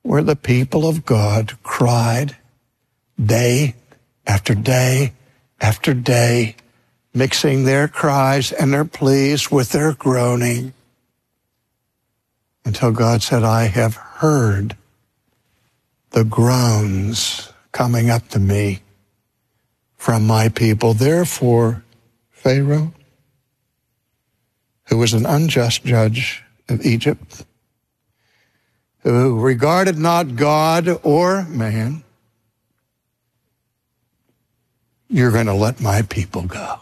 where the people of God cried day after day after day, mixing their cries and their pleas with their groaning, until God said, I have heard the groans coming up to me from my people. Therefore, Pharaoh, who was an unjust judge of Egypt, who regarded not God or man, you're going to let my people go.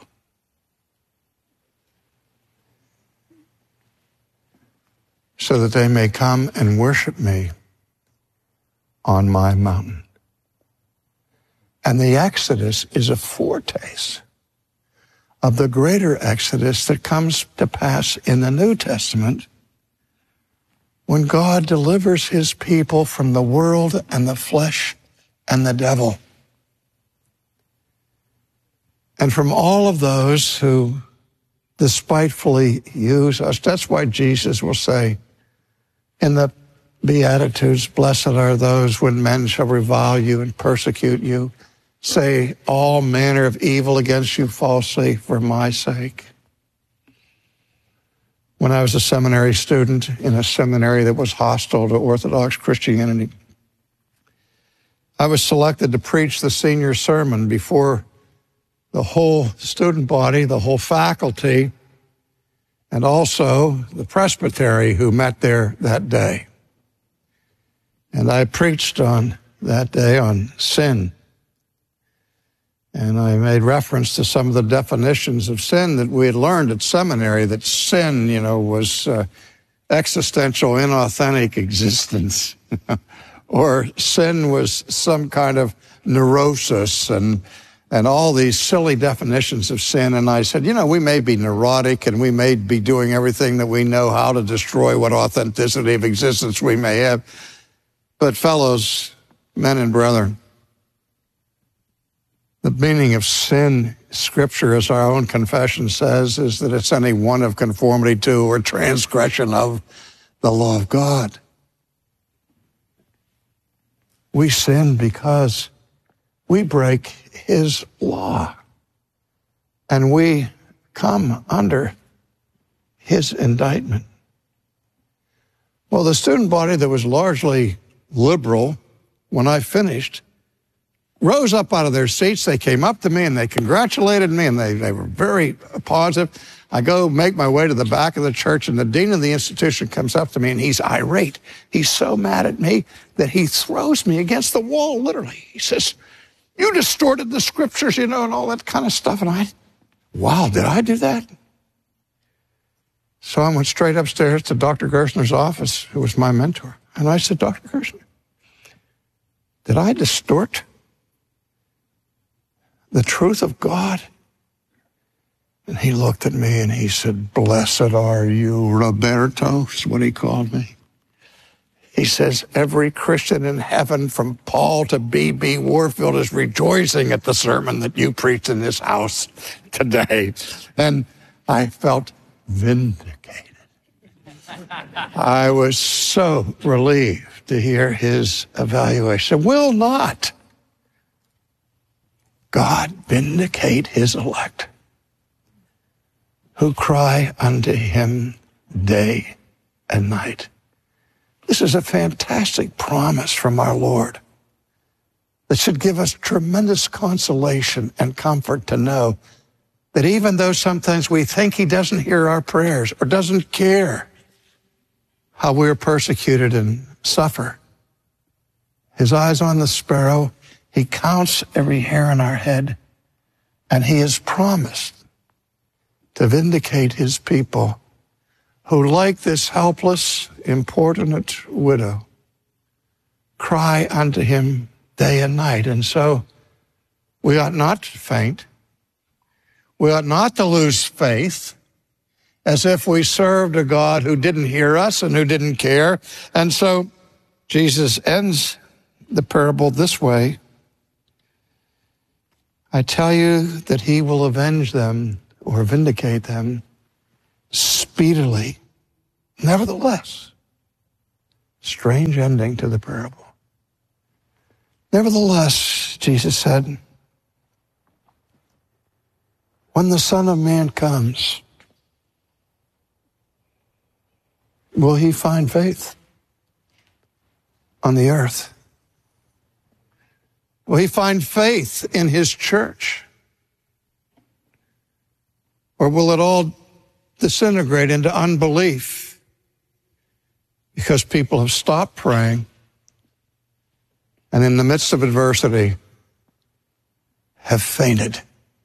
So that they may come and worship me on my mountain. And the Exodus is a foretaste of the greater Exodus that comes to pass in the New Testament, when God delivers his people from the world and the flesh and the devil, and from all of those who despitefully use us. That's why Jesus will say in the Beatitudes, blessed are those when men shall revile you and persecute you, say all manner of evil against you falsely for my sake. When I was a seminary student in a seminary that was hostile to Orthodox Christianity, I was selected to preach the senior sermon before the whole student body, the whole faculty, and also the presbytery who met there that day. And I preached on that day on sin. And I made reference to some of the definitions of sin that we had learned at seminary, that sin, was existential, inauthentic existence. Or sin was some kind of neurosis and all these silly definitions of sin. And I said, we may be neurotic and we may be doing everything that we know how to destroy what authenticity of existence we may have. But fellows, men and brethren, the meaning of sin, Scripture, as our own confession says, is that it's any one of conformity to or transgression of the law of God. We sin because we break his law, and we come under his indictment. Well, the student body that was largely liberal when I finished rose up out of their seats. They came up to me and they congratulated me, and they were very positive. I go make my way to the back of the church, and the dean of the institution comes up to me, and he's irate. He's so mad at me that he throws me against the wall, literally. He says, you distorted the Scriptures, and all that kind of stuff. And wow, did I do that? So I went straight upstairs to Dr. Gerstner's office, who was my mentor. And I said, Dr. Gerstner, did I distort the truth of God? And he looked at me and he said, blessed are you, Roberto, is what he called me. He says, every Christian in heaven from Paul to B.B. Warfield is rejoicing at the sermon that you preached in this house today. And I felt vindicated. I was so relieved to hear his evaluation. Will not God vindicate his elect who cry unto him day and night? This is a fantastic promise from our Lord that should give us tremendous consolation and comfort to know that even though sometimes we think he doesn't hear our prayers or doesn't care how we're persecuted and suffer, his eyes on the sparrow, he counts every hair on our head, and he has promised to vindicate his people who, like this helpless, importunate widow, cry unto him day and night. And so we ought not to faint. We ought not to lose faith as if we served a God who didn't hear us and who didn't care. And so Jesus ends the parable this way. I tell you that he will avenge them or vindicate them speedily. Nevertheless, Strange ending to the parable. Nevertheless, Jesus said, when the Son of Man comes, will he find faith on the earth? Will he find faith in his church? Or will it all disintegrate into unbelief because people have stopped praying and in the midst of adversity have fainted?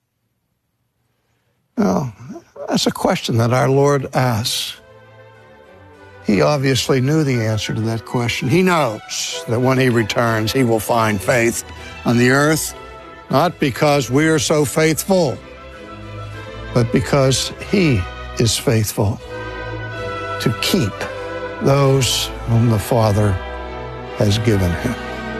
Well, that's a question that our Lord asks. He obviously knew the answer to that question. He knows that when he returns, he will find faith on the earth, not because we are so faithful, but because he is faithful to keep those whom the Father has given him.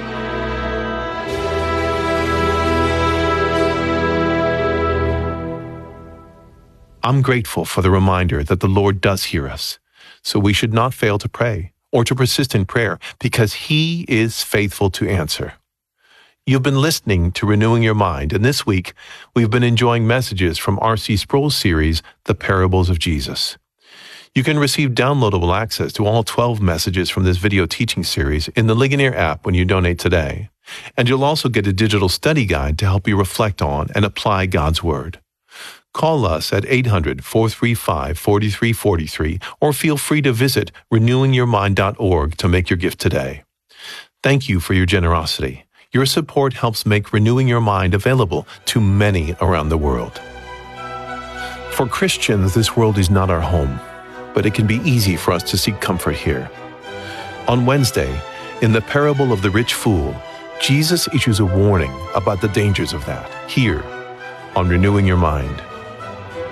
I'm grateful for the reminder that the Lord does hear us, so we should not fail to pray or to persist in prayer because he is faithful to answer. You've been listening to Renewing Your Mind, and this week we've been enjoying messages from R.C. Sproul's series, The Parables of Jesus. You can receive downloadable access to all 12 messages from this video teaching series in the Ligonier app when you donate today, and you'll also get a digital study guide to help you reflect on and apply God's Word. Call us at 800-435-4343 or feel free to visit renewingyourmind.org to make your gift today. Thank you for your generosity. Your support helps make Renewing Your Mind available to many around the world. For Christians, this world is not our home, but it can be easy for us to seek comfort here. On Wednesday, in the parable of the rich fool, Jesus issues a warning about the dangers of that here on Renewing Your Mind.